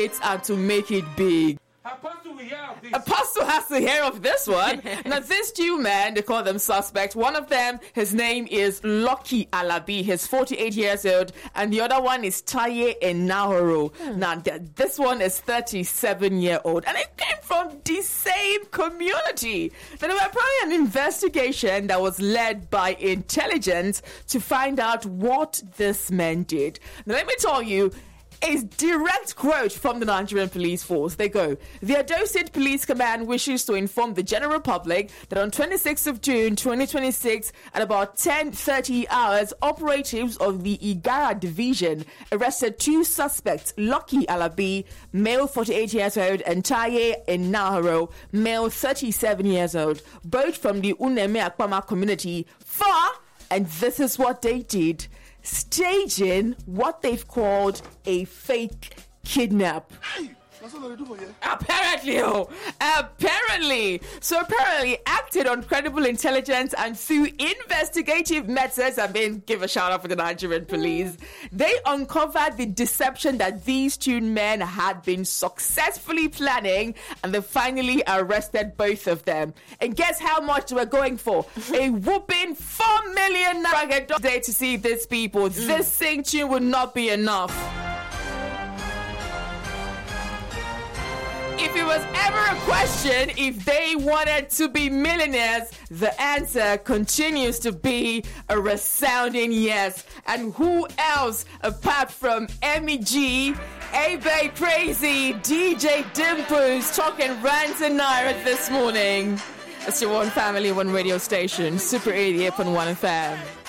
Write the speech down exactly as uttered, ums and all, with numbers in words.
it and to make it big. Apostle, we hear of this. Apostle has to hear of this one. Now, these two men, they call them suspects. One of them, his name is Lucky Alabi. He's forty-eight years old. And the other one is Taye Enahoro. Hmm. Now, th- this one is thirty-seven year old. And it came from the same community. Now, there were probably an investigation that was led by intelligence to find out what this man did. Now, let me tell you, a direct quote from the Nigerian Police Force. They go, the Edo State Police Command wishes to inform the general public that on twenty-sixth of June twenty twenty-six at about ten thirty hours, operatives of the Igara Division arrested two suspects, Lucky Alabi, male forty-eight years old, and Taye Enahoro, male thirty-seven years old, both from the Uneme Akpama community, for, and this is what they did, staging what they've called a fake kidnap. Hey, that's what they do for you. Apparently, oh, apparently. So apparently acted on credible intelligence and through investigative methods, I mean, give a shout out for the Nigerian police. They uncovered the deception that these two men had been successfully planning, and they finally arrested both of them. And guess how much they were going for? A whooping four million naira a day to see these people. Mm. This sing tune would not be enough. If it was ever a question if they wanted to be millionaires, the answer continues to be a resounding yes. And who else apart from Emmy G, A-Bay Crazy, D J Dimples talking rants and naira this morning? It's your one family, one radio station, Super eighty-eight point one F M.